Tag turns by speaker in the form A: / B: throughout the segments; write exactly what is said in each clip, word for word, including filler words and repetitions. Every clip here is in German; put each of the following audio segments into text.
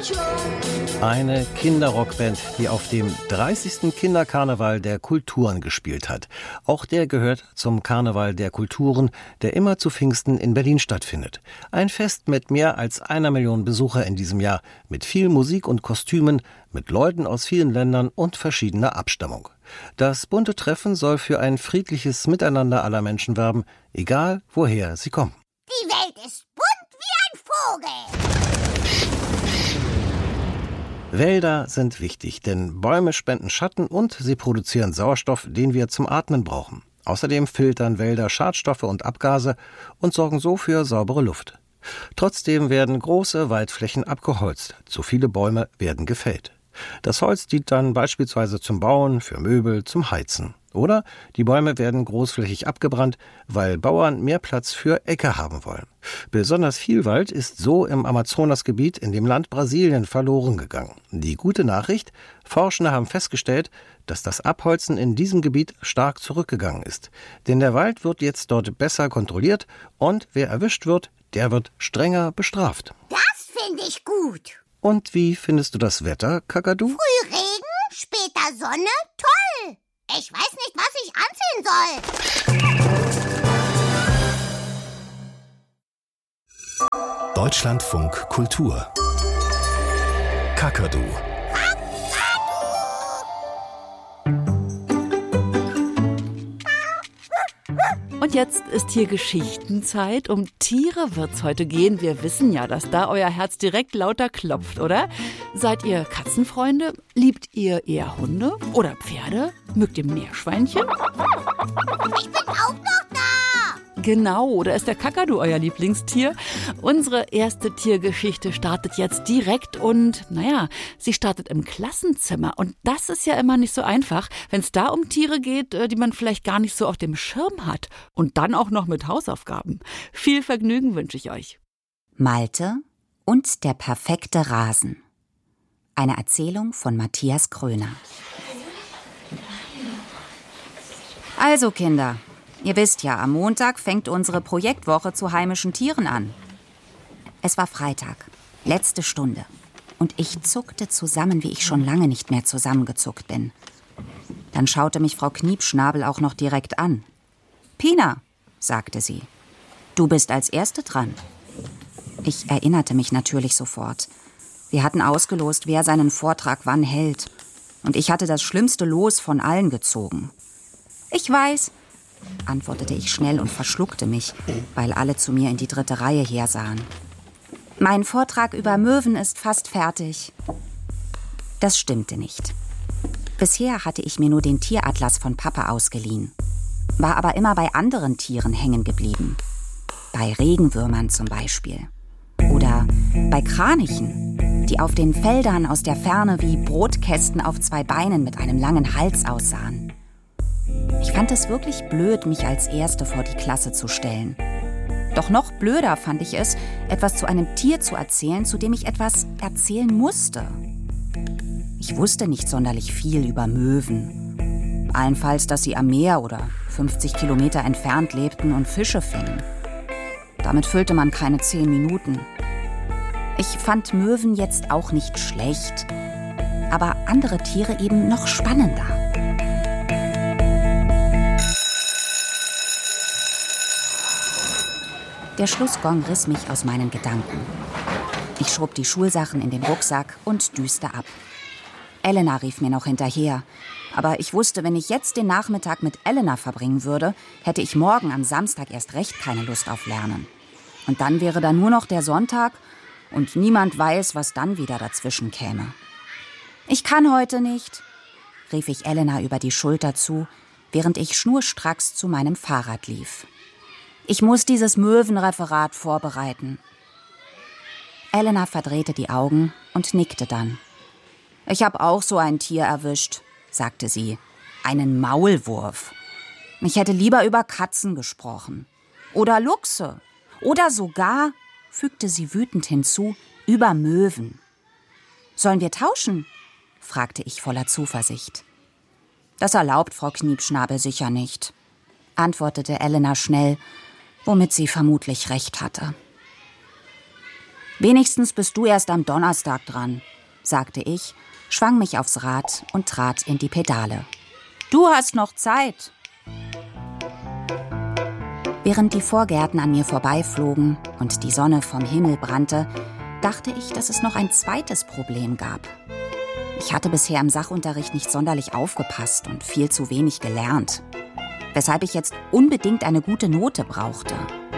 A: Eine Kinderrockband, die auf dem dreißigsten Kinderkarneval der Kulturen gespielt hat. Auch der gehört zum Karneval der Kulturen, der immer zu Pfingsten in Berlin stattfindet. Ein Fest mit mehr als einer Million Besucher in diesem Jahr, mit viel Musik und Kostümen, mit Leuten aus vielen Ländern und verschiedener Abstammung. Das bunte Treffen soll für ein friedliches Miteinander aller Menschen werben, egal woher sie kommen.
B: Die Welt ist bunt wie ein Vogel.
A: Wälder sind wichtig, denn Bäume spenden Schatten und sie produzieren Sauerstoff, den wir zum Atmen brauchen. Außerdem filtern Wälder Schadstoffe und Abgase und sorgen so für saubere Luft. Trotzdem werden große Waldflächen abgeholzt. Zu viele Bäume werden gefällt. Das Holz dient dann beispielsweise zum Bauen, für Möbel, zum Heizen. Oder die Bäume werden großflächig abgebrannt, weil Bauern mehr Platz für Äcker haben wollen. Besonders viel Wald ist so im Amazonasgebiet in dem Land Brasilien verloren gegangen. Die gute Nachricht: Forschende haben festgestellt, dass das Abholzen in diesem Gebiet stark zurückgegangen ist. Denn der Wald wird jetzt dort besser kontrolliert und wer erwischt wird, der wird strenger bestraft.
B: Das finde ich gut.
A: Und wie findest du das Wetter, Kakadu?
B: Früh Regen, später Sonne, toll. Ich weiß nicht, was ich anziehen
C: soll. Deutschlandfunk Kultur. Kakadu.
D: Und jetzt ist hier Geschichtenzeit. Um Tiere wird's heute gehen. Wir wissen ja, dass da euer Herz direkt lauter klopft, oder? Seid ihr Katzenfreunde? Liebt ihr eher Hunde oder Pferde? Mögt ihr Meerschweinchen?
B: Ich bin auch noch da.
D: Genau, oder ist der Kakadu euer Lieblingstier? Unsere erste Tiergeschichte startet jetzt direkt und, naja, sie startet im Klassenzimmer. Und das ist ja immer nicht so einfach, wenn es da um Tiere geht, die man vielleicht gar nicht so auf dem Schirm hat. Und dann auch noch mit Hausaufgaben. Viel Vergnügen wünsche ich euch.
E: Malte und der perfekte Rasen. Eine Erzählung von Matthias Kröner. Also Kinder, ihr wisst ja, am Montag fängt unsere Projektwoche zu heimischen Tieren an. Es war Freitag, letzte Stunde. Und ich zuckte zusammen, wie ich schon lange nicht mehr zusammengezuckt bin. Dann schaute mich Frau Kniepschnabel auch noch direkt an. »Pina«, sagte sie, »du bist als Erste dran.« Ich erinnerte mich natürlich sofort. Wir hatten ausgelost, wer seinen Vortrag wann hält. Und ich hatte das schlimmste Los von allen gezogen. »Ich weiß«, antwortete ich schnell und verschluckte mich, weil alle zu mir in die dritte Reihe hersahen. »Mein Vortrag über Möwen ist fast fertig.« Das stimmte nicht. Bisher hatte ich mir nur den Tieratlas von Papa ausgeliehen, war aber immer bei anderen Tieren hängen geblieben. Bei Regenwürmern zum Beispiel. Oder bei Kranichen, die auf den Feldern aus der Ferne wie Brotkästen auf zwei Beinen mit einem langen Hals aussahen. Ich fand es wirklich blöd, mich als Erste vor die Klasse zu stellen. Doch noch blöder fand ich es, etwas zu einem Tier zu erzählen, zu dem ich etwas erzählen musste. Ich wusste nicht sonderlich viel über Möwen. Allenfalls, dass sie am Meer oder fünfzig Kilometer entfernt lebten und Fische fingen. Damit füllte man keine zehn Minuten. Ich fand Möwen jetzt auch nicht schlecht, aber andere Tiere eben noch spannender. Der Schlussgong riss mich aus meinen Gedanken. Ich schob die Schulsachen in den Rucksack und düste ab. Elena rief mir noch hinterher. Aber ich wusste, wenn ich jetzt den Nachmittag mit Elena verbringen würde, hätte ich morgen am Samstag erst recht keine Lust auf Lernen. Und dann wäre da nur noch der Sonntag und niemand weiß, was dann wieder dazwischen käme. »Ich kann heute nicht«, rief ich Elena über die Schulter zu, während ich schnurstracks zu meinem Fahrrad lief. »Ich muss dieses Möwenreferat vorbereiten.« Elena verdrehte die Augen und nickte dann. »Ich habe auch so ein Tier erwischt«, sagte sie. »Einen Maulwurf. Ich hätte lieber über Katzen gesprochen. Oder Luchse. Oder sogar«, fügte sie wütend hinzu, »über Möwen.« »Sollen wir tauschen?«, fragte ich voller Zuversicht. »Das erlaubt Frau Kniepschnabel sicher nicht«, antwortete Elena schnell, womit sie vermutlich recht hatte. Wenigstens bist du erst am Donnerstag dran, sagte ich, schwang mich aufs Rad und trat in die Pedale. Du hast noch Zeit. Während die Vorgärten an mir vorbeiflogen und die Sonne vom Himmel brannte, dachte ich, dass es noch ein zweites Problem gab. Ich hatte bisher im Sachunterricht nicht sonderlich aufgepasst und viel zu wenig gelernt, weshalb ich jetzt unbedingt eine gute Note brauchte.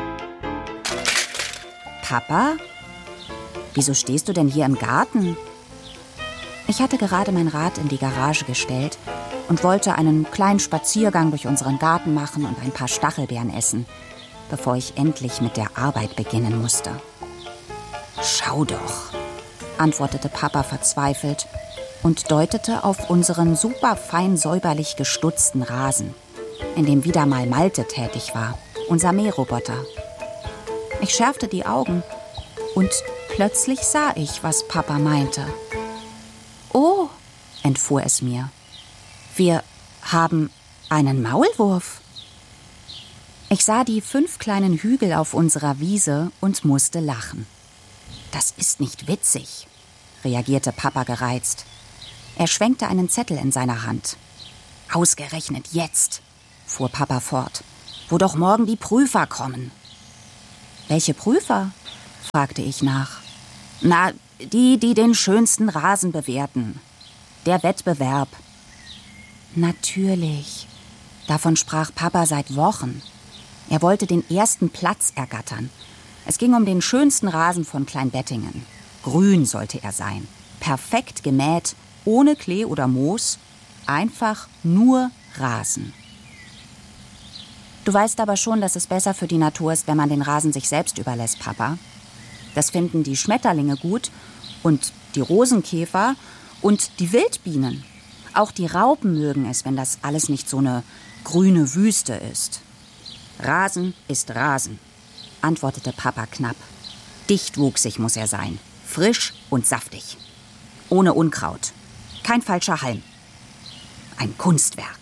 E: Papa? Wieso stehst du denn hier im Garten? Ich hatte gerade mein Rad in die Garage gestellt und wollte einen kleinen Spaziergang durch unseren Garten machen und ein paar Stachelbeeren essen, bevor ich endlich mit der Arbeit beginnen musste. Schau doch, antwortete Papa verzweifelt und deutete auf unseren superfein säuberlich gestutzten Rasen, in dem wieder mal Malte tätig war, unser Mähroboter. Ich schärfte die Augen und plötzlich sah ich, was Papa meinte. Oh, entfuhr es mir. Wir haben einen Maulwurf. Ich sah die fünf kleinen Hügel auf unserer Wiese und musste lachen. Das ist nicht witzig, reagierte Papa gereizt. Er schwenkte einen Zettel in seiner Hand. Ausgerechnet jetzt, fuhr Papa fort, wo doch morgen die Prüfer kommen. Welche Prüfer? Fragte ich nach. Na, die, die den schönsten Rasen bewerten. Der Wettbewerb. Natürlich. Davon sprach Papa seit Wochen. Er wollte den ersten Platz ergattern. Es ging um den schönsten Rasen von Kleinbettingen. Grün sollte er sein. Perfekt gemäht, ohne Klee oder Moos. Einfach nur Rasen. Du weißt aber schon, dass es besser für die Natur ist, wenn man den Rasen sich selbst überlässt, Papa. Das finden die Schmetterlinge gut und die Rosenkäfer und die Wildbienen. Auch die Raupen mögen es, wenn das alles nicht so eine grüne Wüste ist. Rasen ist Rasen, antwortete Papa knapp. Dichtwuchsig muss er sein, frisch und saftig. Ohne Unkraut, kein falscher Halm. Ein Kunstwerk.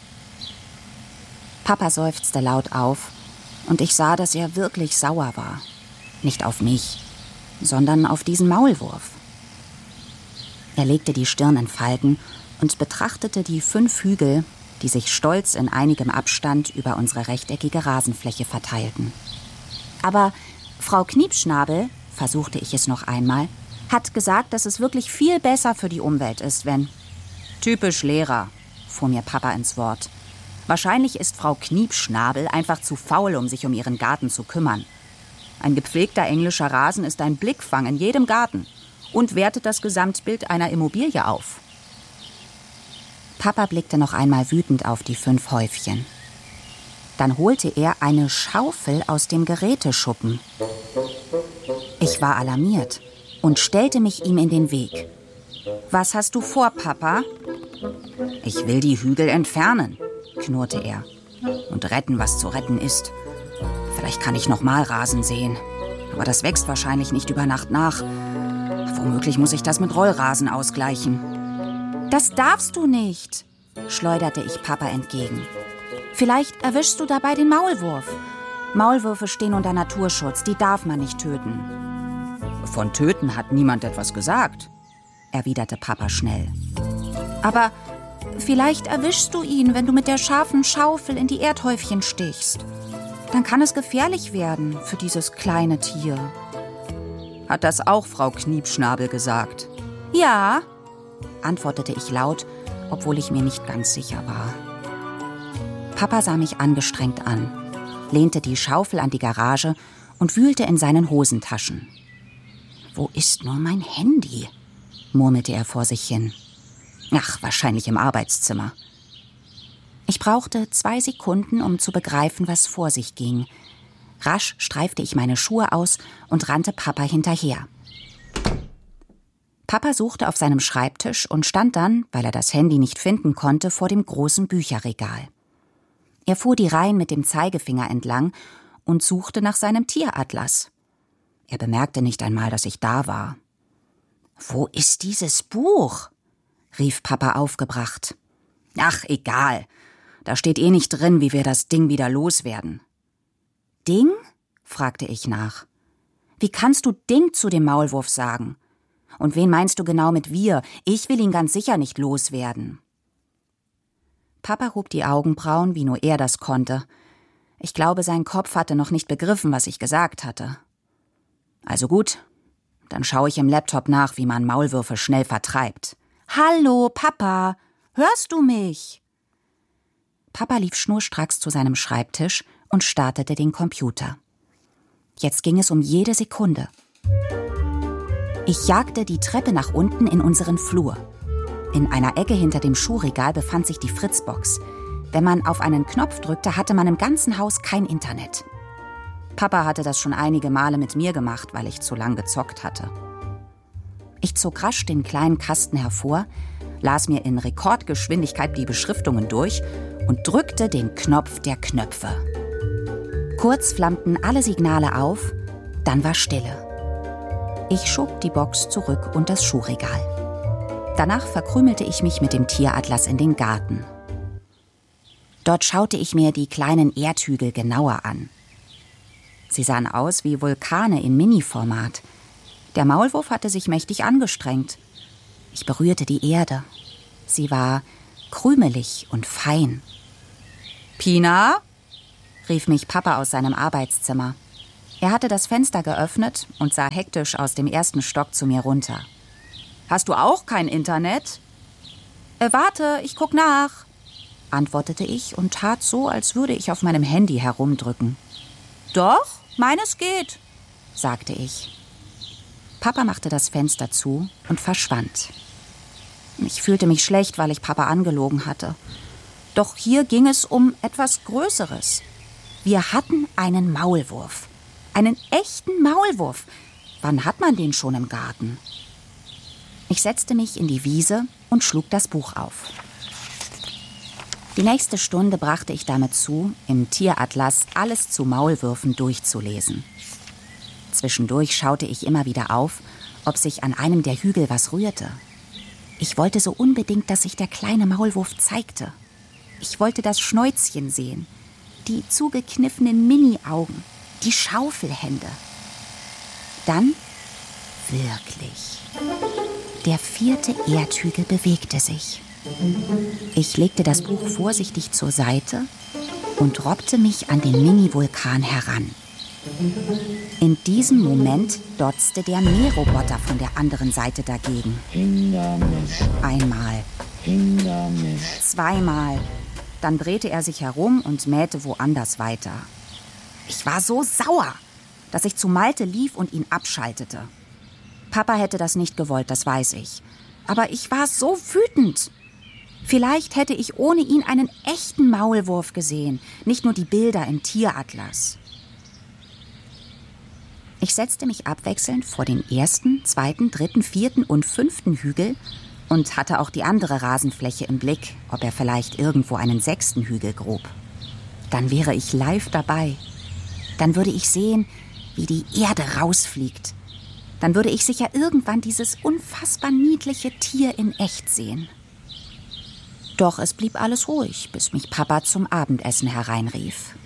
E: Papa seufzte laut auf und ich sah, dass er wirklich sauer war. Nicht auf mich, sondern auf diesen Maulwurf. Er legte die Stirn in Falten und betrachtete die fünf Hügel, die sich stolz in einigem Abstand über unsere rechteckige Rasenfläche verteilten. Aber Frau Kniepschnabel, versuchte ich es noch einmal, hat gesagt, dass es wirklich viel besser für die Umwelt ist, wenn... Typisch Lehrer, fuhr mir Papa ins Wort. Wahrscheinlich ist Frau Kniepschnabel einfach zu faul, um sich um ihren Garten zu kümmern. Ein gepflegter englischer Rasen ist ein Blickfang in jedem Garten und wertet das Gesamtbild einer Immobilie auf. Papa blickte noch einmal wütend auf die fünf Häufchen. Dann holte er eine Schaufel aus dem Geräteschuppen. Ich war alarmiert und stellte mich ihm in den Weg. Was hast du vor, Papa? Ich will die Hügel entfernen, knurrte er. Und retten, was zu retten ist. Vielleicht kann ich noch mal Rasen säen. Aber das wächst wahrscheinlich nicht über Nacht nach. Womöglich muss ich das mit Rollrasen ausgleichen. Das darfst du nicht, schleuderte ich Papa entgegen. Vielleicht erwischst du dabei den Maulwurf. Maulwürfe stehen unter Naturschutz, die darf man nicht töten. Von töten hat niemand etwas gesagt, erwiderte Papa schnell. Aber vielleicht erwischst du ihn, wenn du mit der scharfen Schaufel in die Erdhäufchen stichst. Dann kann es gefährlich werden für dieses kleine Tier. Hat das auch Frau Kniepschnabel gesagt? Ja, antwortete ich laut, obwohl ich mir nicht ganz sicher war. Papa sah mich angestrengt an, lehnte die Schaufel an die Garage und wühlte in seinen Hosentaschen. »Wo ist nur mein Handy?« murmelte er vor sich hin. »Ach, wahrscheinlich im Arbeitszimmer.« Ich brauchte zwei Sekunden, um zu begreifen, was vor sich ging. Rasch streifte ich meine Schuhe aus und rannte Papa hinterher. Papa suchte auf seinem Schreibtisch und stand dann, weil er das Handy nicht finden konnte, vor dem großen Bücherregal. Er fuhr die Reihen mit dem Zeigefinger entlang und suchte nach seinem Tieratlas. Er bemerkte nicht einmal, dass ich da war. »Wo ist dieses Buch?« rief Papa aufgebracht. »Ach, egal. Da steht eh nicht drin, wie wir das Ding wieder loswerden.« »Ding?« fragte ich nach. Wie kannst du Ding zu dem Maulwurf sagen? Und wen meinst du genau mit wir? Ich will ihn ganz sicher nicht loswerden. Papa hob die Augenbrauen, wie nur er das konnte. Ich glaube, sein Kopf hatte noch nicht begriffen, was ich gesagt hatte. Also gut, dann schaue ich im Laptop nach, wie man Maulwürfe schnell vertreibt. Hallo, Papa, hörst du mich? Papa lief schnurstracks zu seinem Schreibtisch und startete den Computer. Jetzt ging es um jede Sekunde. Ich jagte die Treppe nach unten in unseren Flur. In einer Ecke hinter dem Schuhregal befand sich die Fritzbox. Wenn man auf einen Knopf drückte, hatte man im ganzen Haus kein Internet. Papa hatte das schon einige Male mit mir gemacht, weil ich zu lang gezockt hatte. Ich zog rasch den kleinen Kasten hervor, las mir in Rekordgeschwindigkeit die Beschriftungen durch und drückte den Knopf der Knöpfe. Kurz flammten alle Signale auf, dann war Stille. Ich schob die Box zurück unter das Schuhregal. Danach verkrümelte ich mich mit dem Tieratlas in den Garten. Dort schaute ich mir die kleinen Erdhügel genauer an. Sie sahen aus wie Vulkane in Mini-Format. Der Maulwurf hatte sich mächtig angestrengt. Ich berührte die Erde. Sie war krümelig und fein. »Pina?« rief mich Papa aus seinem Arbeitszimmer. Er hatte das Fenster geöffnet und sah hektisch aus dem ersten Stock zu mir runter. »Hast du auch kein Internet?« Äh, warte, ich guck nach«, antwortete ich und tat so, als würde ich auf meinem Handy herumdrücken. »Doch, meines geht«, sagte ich. Papa machte das Fenster zu und verschwand. Ich fühlte mich schlecht, weil ich Papa angelogen hatte. Doch hier ging es um etwas Größeres. Wir hatten einen Maulwurf. Einen echten Maulwurf. Wann hat man den schon im Garten? Ich setzte mich in die Wiese und schlug das Buch auf. Die nächste Stunde brachte ich damit zu, im Tieratlas alles zu Maulwürfen durchzulesen. Zwischendurch schaute ich immer wieder auf, ob sich an einem der Hügel was rührte. Ich wollte so unbedingt, dass sich der kleine Maulwurf zeigte. Ich wollte das Schnäuzchen sehen, die zugekniffenen Mini-Augen, die Schaufelhände. Dann wirklich. Der vierte Erdhügel bewegte sich. Ich legte das Buch vorsichtig zur Seite und robbte mich an den Mini-Vulkan heran. In diesem Moment dotzte der Mähroboter von der anderen Seite dagegen. Einmal. Zweimal. Dann drehte er sich herum und mähte woanders weiter. Ich war so sauer, dass ich zu Malte lief und ihn abschaltete. Papa hätte das nicht gewollt, das weiß ich. Aber ich war so wütend. Vielleicht hätte ich ohne ihn einen echten Maulwurf gesehen, nicht nur die Bilder im Tieratlas. Ich setzte mich abwechselnd vor den ersten, zweiten, dritten, vierten und fünften Hügel und hatte auch die andere Rasenfläche im Blick, ob er vielleicht irgendwo einen sechsten Hügel grub. Dann wäre ich live dabei. Dann würde ich sehen, wie die Erde rausfliegt. Dann würde ich sicher irgendwann dieses unfassbar niedliche Tier in echt sehen. Doch es blieb alles ruhig, bis mich Papa zum Abendessen hereinrief.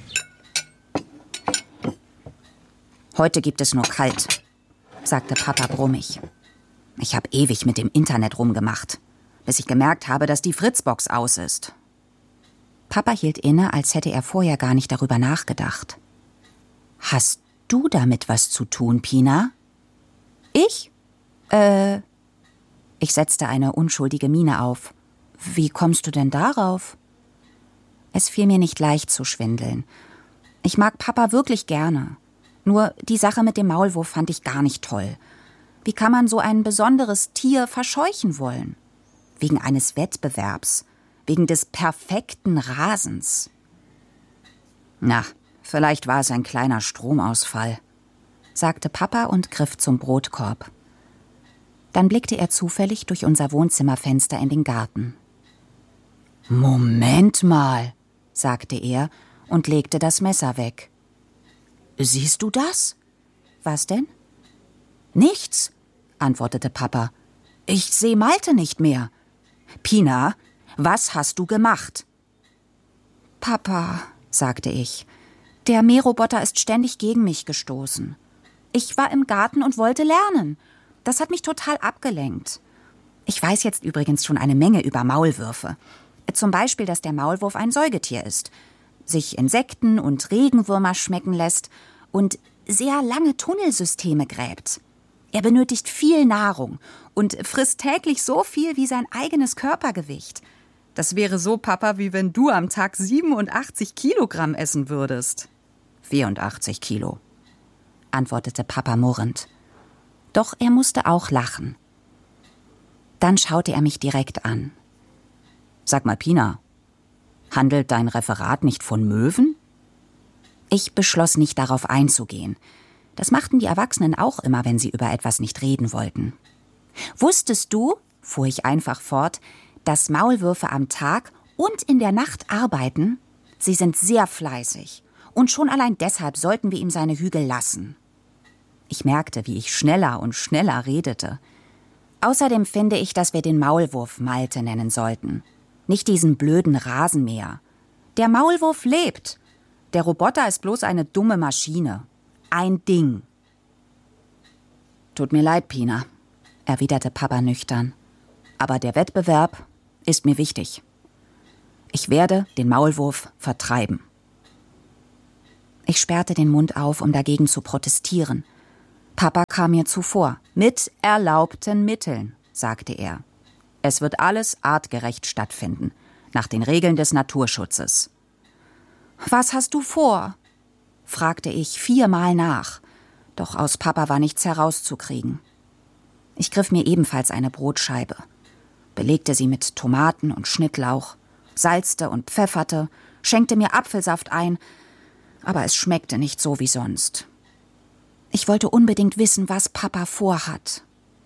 E: »Heute gibt es nur kalt«, sagte Papa brummig. Ich habe ewig mit dem Internet rumgemacht, bis ich gemerkt habe, dass die Fritzbox aus ist. Papa hielt inne, als hätte er vorher gar nicht darüber nachgedacht. »Hast du damit was zu tun, Pina?« »Ich? Äh...« Ich setzte eine unschuldige Miene auf. »Wie kommst du denn darauf?« Es fiel mir nicht leicht zu schwindeln. Ich mag Papa wirklich gerne. Nur die Sache mit dem Maulwurf fand ich gar nicht toll. Wie kann man so ein besonderes Tier verscheuchen wollen? Wegen eines Wettbewerbs, wegen des perfekten Rasens. Na, vielleicht war es ein kleiner Stromausfall, sagte Papa und griff zum Brotkorb. Dann blickte er zufällig durch unser Wohnzimmerfenster in den Garten. »Moment mal«, sagte er und legte das Messer weg. »Siehst du das?« »Was denn?« »Nichts«, antwortete Papa. »Ich sehe Malte nicht mehr. Pina, was hast du gemacht?« »Papa«, sagte ich, »der Mähroboter ist ständig gegen mich gestoßen. Ich war im Garten und wollte lernen. Das hat mich total abgelenkt. Ich weiß jetzt übrigens schon eine Menge über Maulwürfe. Zum Beispiel, dass der Maulwurf ein Säugetier ist, sich Insekten und Regenwürmer schmecken lässt und sehr lange Tunnelsysteme gräbt. Er benötigt viel Nahrung und frisst täglich so viel wie sein eigenes Körpergewicht. Das wäre so, Papa, wie wenn du am Tag siebenundachtzig Kilogramm essen würdest. vierundachtzig Kilo, antwortete Papa murrend. Doch er musste auch lachen. Dann schaute er mich direkt an. Sag mal, Pina, handelt dein Referat nicht von Möwen? Ich beschloss nicht, darauf einzugehen. Das machten die Erwachsenen auch immer, wenn sie über etwas nicht reden wollten. Wusstest du, fuhr ich einfach fort, dass Maulwürfe am Tag und in der Nacht arbeiten? Sie sind sehr fleißig. Und schon allein deshalb sollten wir ihm seine Hügel lassen. Ich merkte, wie ich schneller und schneller redete. Außerdem finde ich, dass wir den Maulwurf Malte nennen sollten. Nicht diesen blöden Rasenmäher. Der Maulwurf lebt. Der Roboter ist bloß eine dumme Maschine. Ein Ding. Tut mir leid, Pina, erwiderte Papa nüchtern. Aber der Wettbewerb ist mir wichtig. Ich werde den Maulwurf vertreiben. Ich sperrte den Mund auf, um dagegen zu protestieren. Papa kam mir zuvor. Mit erlaubten Mitteln, sagte er. Es wird alles artgerecht stattfinden, nach den Regeln des Naturschutzes. Was hast du vor? Fragte ich viermal nach, doch aus Papa war nichts herauszukriegen. Ich griff mir ebenfalls eine Brotscheibe, belegte sie mit Tomaten und Schnittlauch, salzte und pfefferte, schenkte mir Apfelsaft ein, aber es schmeckte nicht so wie sonst. Ich wollte unbedingt wissen, was Papa vorhat.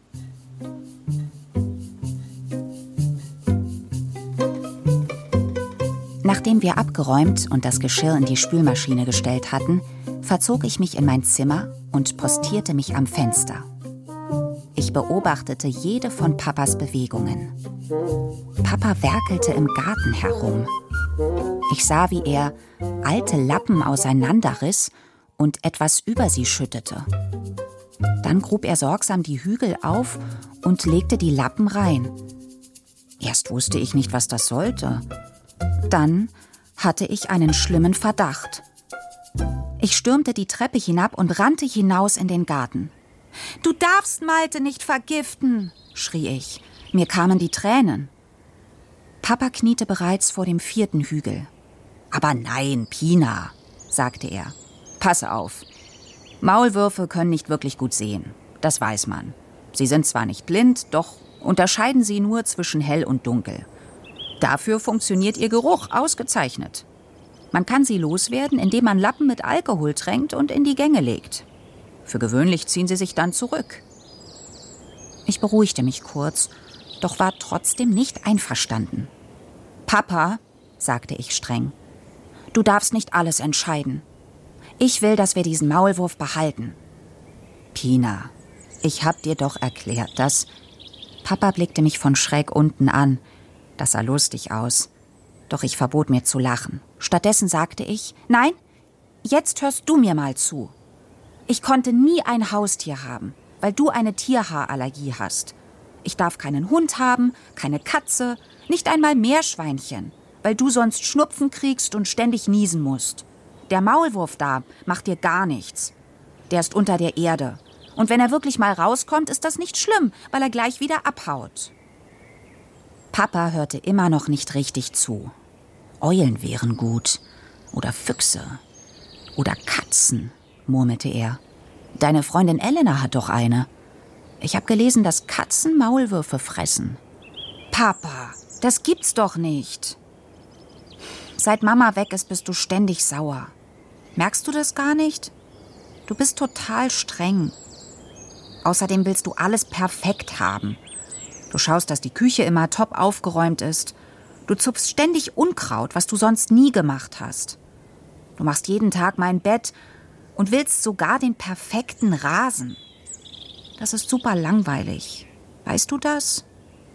E: Nachdem wir abgeräumt und das Geschirr in die Spülmaschine gestellt hatten, verzog ich mich in mein Zimmer und postierte mich am Fenster. Ich beobachtete jede von Papas Bewegungen. Papa werkelte im Garten herum. Ich sah, wie er alte Lappen auseinanderriss und etwas über sie schüttete. Dann grub er sorgsam die Hügel auf und legte die Lappen rein. Erst wusste ich nicht, was das sollte. Dann hatte ich einen schlimmen Verdacht. Ich stürmte die Treppe hinab und rannte hinaus in den Garten. »Du darfst Malte nicht vergiften«, schrie ich. Mir kamen die Tränen. Papa kniete bereits vor dem vierten Hügel. »Aber nein, Pina«, sagte er. »Passe auf. Maulwürfe können nicht wirklich gut sehen. Das weiß man. Sie sind zwar nicht blind, doch unterscheiden sie nur zwischen hell und dunkel. Dafür funktioniert ihr Geruch ausgezeichnet. Man kann sie loswerden, indem man Lappen mit Alkohol tränkt und in die Gänge legt. Für gewöhnlich ziehen sie sich dann zurück.« Ich beruhigte mich kurz, doch war trotzdem nicht einverstanden. »Papa«, sagte ich streng, »du darfst nicht alles entscheiden. Ich will, dass wir diesen Maulwurf behalten.« »Pina, ich hab dir doch erklärt, dass...« Papa blickte mich von schräg unten an. Das sah lustig aus. Doch ich verbot mir zu lachen. Stattdessen sagte ich, »Nein, jetzt hörst du mir mal zu. Ich konnte nie ein Haustier haben, weil du eine Tierhaarallergie hast. Ich darf keinen Hund haben, keine Katze, nicht einmal Meerschweinchen, weil du sonst Schnupfen kriegst und ständig niesen musst. Der Maulwurf da macht dir gar nichts. Der ist unter der Erde. Und wenn er wirklich mal rauskommt, ist das nicht schlimm, weil er gleich wieder abhaut.« Papa hörte immer noch nicht richtig zu. Eulen wären gut. Oder Füchse. Oder Katzen, murmelte er. Deine Freundin Elena hat doch eine. Ich habe gelesen, dass Katzen Maulwürfe fressen. Papa, das gibt's doch nicht. Seit Mama weg ist, bist du ständig sauer. Merkst du das gar nicht? Du bist total streng. Außerdem willst du alles perfekt haben. Du schaust, dass die Küche immer top aufgeräumt ist. Du zupfst ständig Unkraut, was du sonst nie gemacht hast. Du machst jeden Tag mein Bett und willst sogar den perfekten Rasen. Das ist super langweilig. Weißt du das?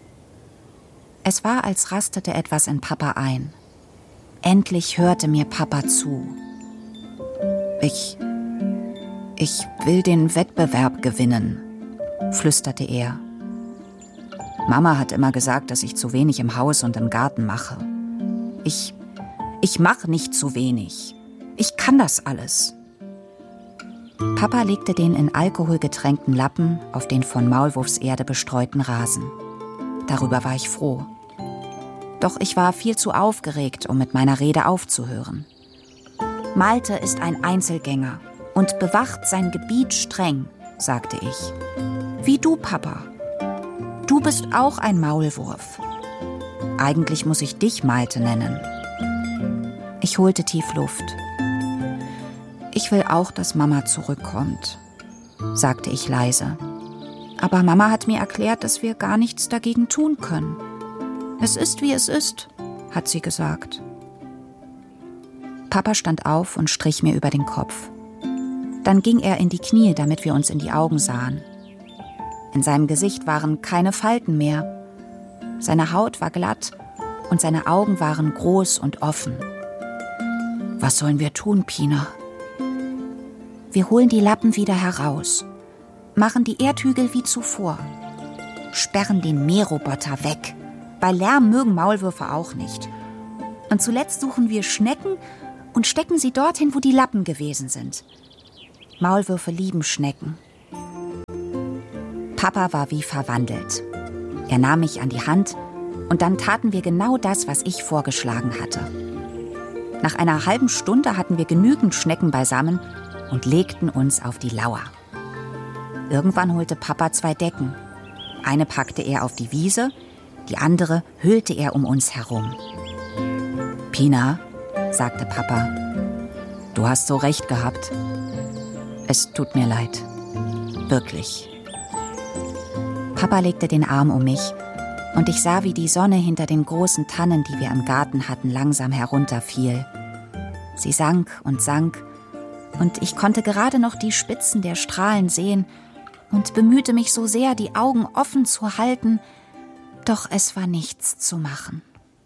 E: Es war, als rastete etwas in Papa ein. Endlich hörte mir Papa zu. Ich... Ich will den Wettbewerb gewinnen, flüsterte er. Mama hat immer gesagt, dass ich zu wenig im Haus und im Garten mache. Ich, ich mache nicht zu wenig. Ich kann das alles. Papa legte den in Alkohol getränkten Lappen auf den von Maulwurfserde bestreuten Rasen. Darüber war ich froh. Doch ich war viel zu aufgeregt, um mit meiner Rede aufzuhören. Malte ist ein Einzelgänger und bewacht sein Gebiet streng, sagte ich. Wie du, Papa. Du bist auch ein Maulwurf. Eigentlich muss ich dich Malte nennen. Ich holte tief Luft. Ich will auch, dass Mama zurückkommt, sagte ich leise. Aber Mama hat mir erklärt, dass wir gar nichts dagegen tun können. Es ist, wie es ist, hat sie gesagt. Papa stand auf und strich mir über den Kopf. Dann ging er in die Knie, damit wir uns in die Augen sahen. In seinem Gesicht waren keine Falten mehr. Seine Haut war glatt und seine Augen waren groß und offen. Was sollen wir tun, Pina? Wir holen die Lappen wieder heraus, machen die Erdhügel wie zuvor, sperren den Mähroboter weg. Bei Lärm mögen Maulwürfe auch nicht. Und zuletzt suchen wir Schnecken und stecken sie dorthin, wo die Lappen gewesen sind. Maulwürfe lieben Schnecken. Papa war wie verwandelt. Er nahm mich an die Hand und dann taten wir genau das, was ich vorgeschlagen hatte. Nach einer halben Stunde hatten wir genügend Schnecken beisammen und legten uns auf die Lauer. Irgendwann holte Papa zwei Decken. Eine packte er auf die Wiese, die andere hüllte er um uns herum. Pina, sagte Papa, du hast so recht gehabt. Es tut mir leid. Wirklich. Papa legte den Arm um mich und ich sah, wie die Sonne hinter den großen Tannen, die wir im Garten hatten, langsam herunterfiel. Sie sank und sank und ich konnte gerade noch die Spitzen der Strahlen sehen und bemühte mich so sehr, die Augen offen zu halten, doch es war nichts zu machen.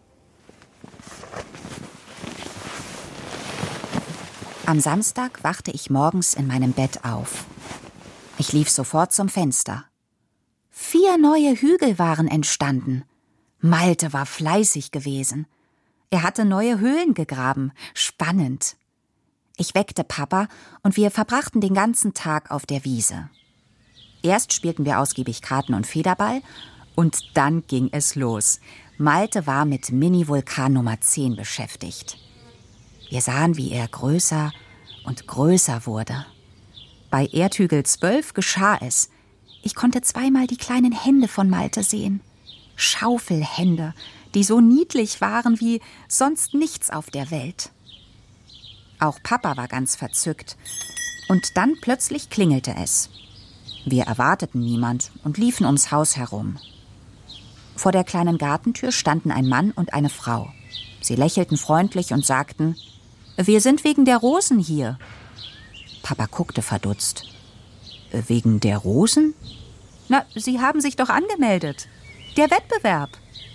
E: Am Samstag wachte ich morgens in meinem Bett auf. Ich lief sofort zum Fenster. Vier neue Hügel waren entstanden. Malte war fleißig gewesen. Er hatte neue Höhlen gegraben. Spannend. Ich weckte Papa und wir verbrachten den ganzen Tag auf der Wiese. Erst spielten wir ausgiebig Karten und Federball und dann ging es los. Malte war mit Mini-Vulkan Nummer zehn beschäftigt. Wir sahen, wie er größer und größer wurde. Bei Erdhügel zwölf geschah es. Ich konnte zweimal die kleinen Hände von Malte sehen. Schaufelhände, die so niedlich waren wie sonst nichts auf der Welt. Auch Papa war ganz verzückt. Und dann plötzlich klingelte es. Wir erwarteten niemand und liefen ums Haus herum. Vor der kleinen Gartentür standen ein Mann und eine Frau. Sie lächelten freundlich und sagten, »Wir sind wegen der Rosen hier.« Papa guckte verdutzt. »Wegen der Rosen?« »Na, Sie haben sich doch angemeldet. Der Wettbewerb.«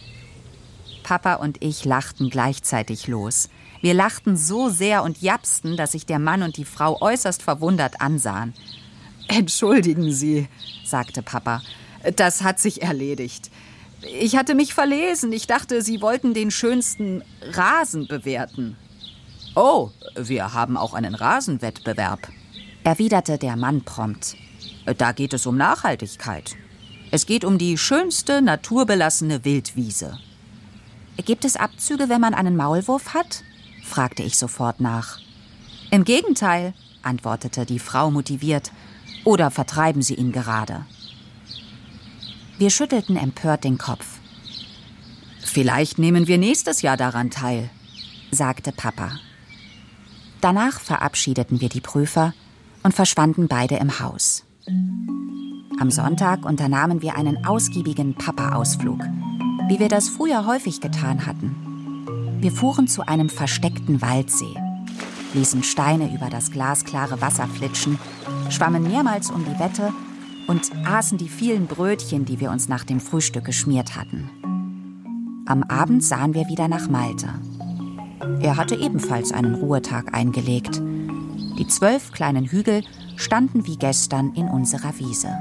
E: Papa und ich lachten gleichzeitig los. Wir lachten so sehr und japsten, dass sich der Mann und die Frau äußerst verwundert ansahen. »Entschuldigen Sie«, sagte Papa, »das hat sich erledigt. Ich hatte mich verlesen. Ich dachte, Sie wollten den schönsten Rasen bewerten.« »Oh, wir haben auch einen Rasenwettbewerb«, erwiderte der Mann prompt. »Da geht es um Nachhaltigkeit. Es geht um die schönste naturbelassene Wildwiese.« »Gibt es Abzüge, wenn man einen Maulwurf hat?« fragte ich sofort nach. »Im Gegenteil«, antwortete die Frau motiviert. »Oder vertreiben Sie ihn gerade?« Wir schüttelten empört den Kopf. »Vielleicht nehmen wir nächstes Jahr daran teil«, sagte Papa. Danach verabschiedeten wir die Prüfer und verschwanden beide im Haus. Am Sonntag unternahmen wir einen ausgiebigen Papa-Ausflug, wie wir das früher häufig getan hatten. Wir fuhren zu einem versteckten Waldsee, ließen Steine über das glasklare Wasser flitschen, schwammen mehrmals um die Wette und aßen die vielen Brötchen, die wir uns nach dem Frühstück geschmiert hatten. Am Abend sahen wir wieder nach Malte. Er hatte ebenfalls einen Ruhetag eingelegt. Die zwölf kleinen Hügel standen wie gestern in unserer Wiese.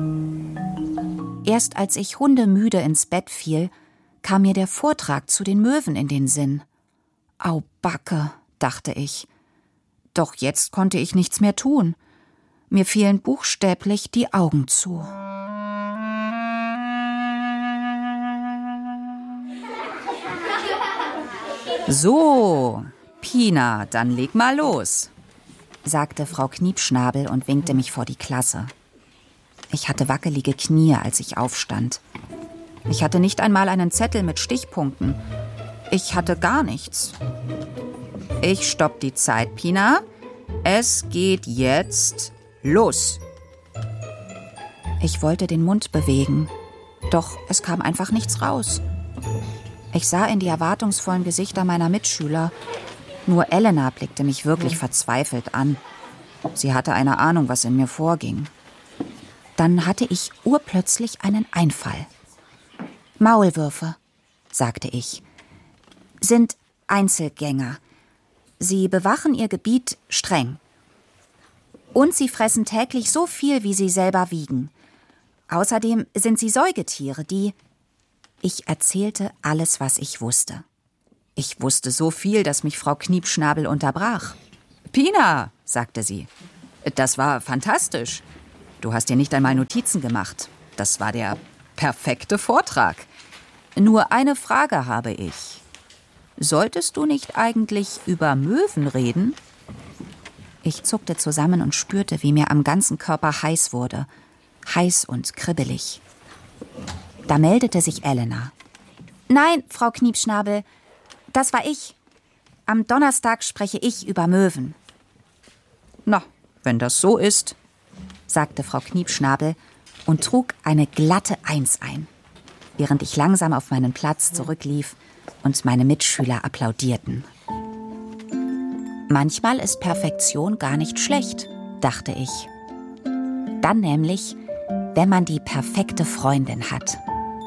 E: Erst als ich hundemüde ins Bett fiel, kam mir der Vortrag zu den Möwen in den Sinn. Au Backe, dachte ich. Doch jetzt konnte ich nichts mehr tun. Mir fielen buchstäblich die Augen zu. So, Pina, dann leg mal los, sagte Frau Kniepschnabel und winkte mich vor die Klasse. Ich hatte wackelige Knie, als ich aufstand. Ich hatte nicht einmal einen Zettel mit Stichpunkten. Ich hatte gar nichts. Ich stopp die Zeit, Pina. Es geht jetzt los. Ich wollte den Mund bewegen, doch es kam einfach nichts raus. Ich sah in die erwartungsvollen Gesichter meiner Mitschüler. Nur Elena blickte mich wirklich verzweifelt an. Sie hatte eine Ahnung, was in mir vorging. Dann hatte ich urplötzlich einen Einfall. Maulwürfe, sagte ich, sind Einzelgänger. Sie bewachen ihr Gebiet streng. Und sie fressen täglich so viel, wie sie selber wiegen. Außerdem sind sie Säugetiere, die... Ich erzählte alles, was ich wusste. Ich wusste so viel, dass mich Frau Kniepschnabel unterbrach. »Pina«, sagte sie, »das war fantastisch. Du hast dir nicht einmal Notizen gemacht. Das war der perfekte Vortrag. Nur eine Frage habe ich. Solltest du nicht eigentlich über Möwen reden?« Ich zuckte zusammen und spürte, wie mir am ganzen Körper heiß wurde. Heiß und kribbelig. Da meldete sich Elena. »Nein, Frau Kniepschnabel, das war ich. Am Donnerstag spreche ich über Möwen.« »Na, wenn das so ist«, sagte Frau Kniepschnabel und trug eine glatte Eins ein, während ich langsam auf meinen Platz zurücklief und meine Mitschüler applaudierten. Manchmal ist Perfektion gar nicht schlecht, dachte ich. Dann nämlich, wenn man die perfekte Freundin hat.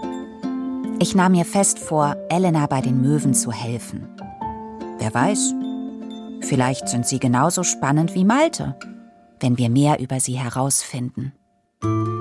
E: Ich nahm mir fest vor, Elena bei den Möwen zu helfen. Wer weiß, vielleicht sind sie genauso spannend wie Malte, wenn wir mehr über sie herausfinden.